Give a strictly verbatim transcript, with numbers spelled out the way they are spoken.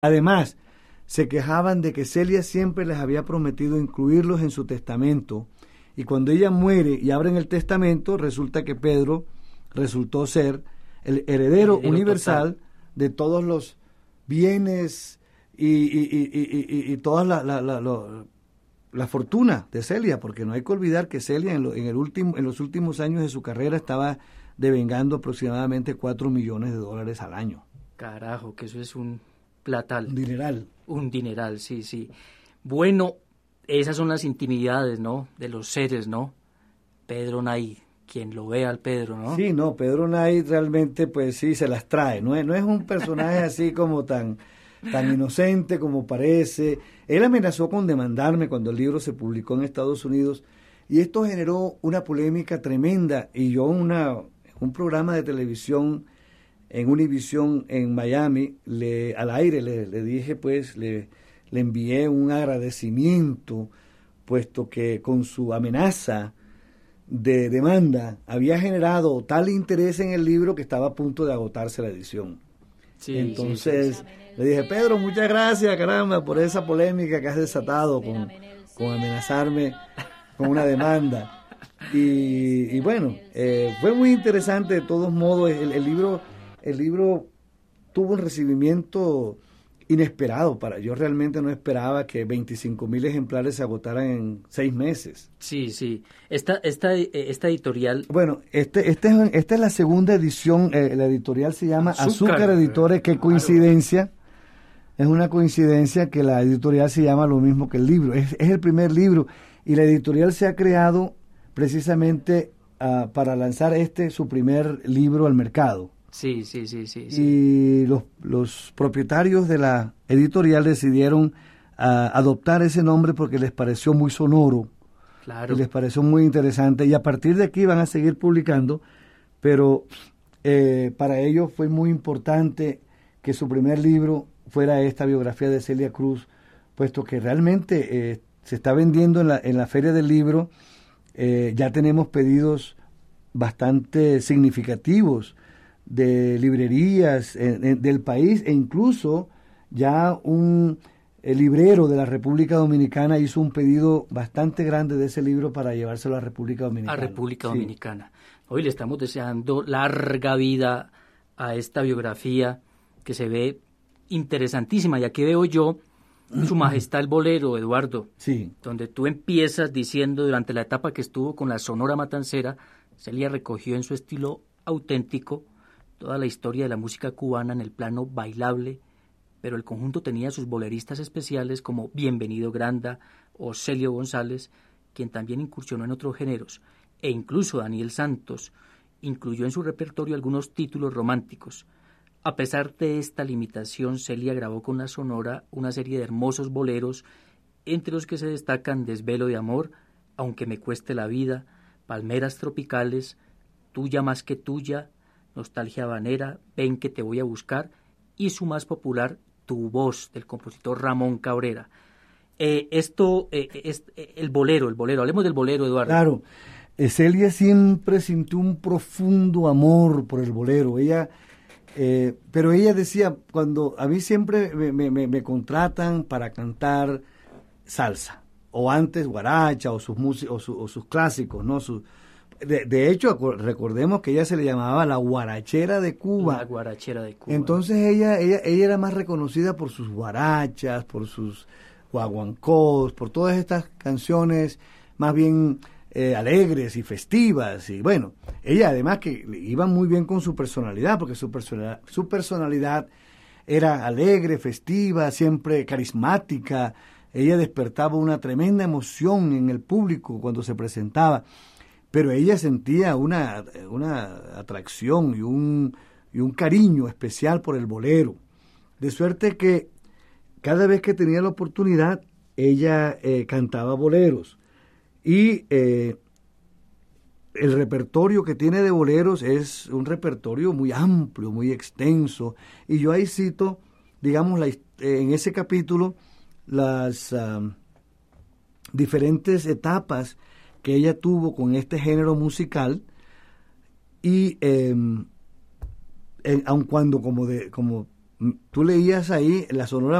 Además, se quejaban de que Celia siempre les había prometido incluirlos en su testamento, y cuando ella muere y abren el testamento, resulta que Pedro resultó ser el heredero, heredero universal total de todos los bienes y, y, y, y, y, y toda la, la, la, la, la fortuna de Celia, porque no hay que olvidar que Celia en, lo, en, el último, en los últimos años de su carrera estaba devengando aproximadamente cuatro millones de dólares al año. Carajo, que eso es un platal. Un dineral. Un dineral, sí, sí. Bueno, esas son las intimidades, ¿no? De los seres, ¿no? Pedro Nay, quien lo ve al Pedro, ¿no? Sí, no, Pedro Nay realmente, pues sí, se las trae. No es, no es un personaje así como tan, tan inocente como parece. Él amenazó con demandarme cuando el libro se publicó en Estados Unidos, y esto generó una polémica tremenda. Y yo, una, un programa de televisión en Univision en Miami, le, al aire le, le dije, pues, le, le envié un agradecimiento, puesto que con su amenaza de demanda había generado tal interés en el libro que estaba a punto de agotarse la edición. Sí, Entonces, sí, sí. le dije, Pedro, muchas gracias, caramba, por esa polémica que has desatado con, con amenazarme con una demanda. Y, y bueno, eh, fue muy interesante de todos modos. El, el libro... El libro tuvo un recibimiento inesperado. Para yo realmente no esperaba que veinticinco mil ejemplares se agotaran en seis meses. Sí, sí. Esta, esta, esta editorial... Bueno, este, este, esta es la segunda edición. Eh, la editorial se llama Azúcar, Azúcar Editores. Qué coincidencia. Es una coincidencia que la editorial se llama lo mismo que el libro. Es, es el primer libro. Y la editorial se ha creado precisamente uh, para lanzar este, su primer libro al mercado. Sí, sí, sí, sí, sí. Y los, los propietarios de la editorial decidieron uh, adoptar ese nombre porque les pareció muy sonoro. Claro. Y les pareció muy interesante. Y a partir de aquí van a seguir publicando, pero eh, para ellos fue muy importante que su primer libro fuera esta biografía de Celia Cruz, puesto que realmente eh, se está vendiendo en la, en la Feria del Libro. Eh, ya tenemos pedidos bastante significativos de librerías en, en, del país, e incluso ya un el librero de la República Dominicana hizo un pedido bastante grande de ese libro para llevárselo a República Dominicana. A República sí. Dominicana. Hoy le estamos deseando larga vida a esta biografía que se ve interesantísima, y aquí veo yo Su Majestad el Bolero, Eduardo, sí. donde tú empiezas diciendo: durante la etapa que estuvo con la Sonora Matancera, Celia recogió en su estilo auténtico toda la historia de la música cubana en el plano bailable, pero el conjunto tenía sus boleristas especiales como Bienvenido Granda o Celio González, quien también incursionó en otros géneros, e incluso Daniel Santos incluyó en su repertorio algunos títulos románticos. A pesar de esta limitación, Celia grabó con la Sonora una serie de hermosos boleros, entre los que se destacan Desvelo de Amor, Aunque me cueste la vida, Palmeras Tropicales, Tuya más que tuya, Nostalgia habanera, Ven que te voy a buscar, y su más popular, Tu voz, del compositor Ramón Cabrera. Eh, esto eh, es eh, el bolero, el bolero. Hablemos del bolero, Eduardo. Claro, eh, Celia siempre sintió un profundo amor por el bolero. Ella, eh, pero ella decía, cuando a mí siempre me, me, me contratan para cantar salsa, o antes guaracha, o sus, o, su, o sus clásicos, ¿no? Sus, De, de hecho, recordemos que ella se le llamaba la guarachera de Cuba. La guarachera de Cuba. Entonces ella, ella, ella era más reconocida por sus guarachas, por sus guaguancós, por todas estas canciones más bien eh, alegres y festivas. Y bueno, ella además que iba muy bien con su personalidad, porque su personalidad, su personalidad era alegre, festiva, siempre carismática. Ella despertaba una tremenda emoción en el público cuando se presentaba. Pero ella sentía una, una atracción y un, y un cariño especial por el bolero. De suerte que cada vez que tenía la oportunidad, ella eh, cantaba boleros. Y eh, el repertorio que tiene de boleros es un repertorio muy amplio, muy extenso. Y yo ahí cito, digamos, la, en ese capítulo, las uh, diferentes etapas que ella tuvo con este género musical, y eh, eh, aun cuando, como, de, como tú leías ahí la Sonora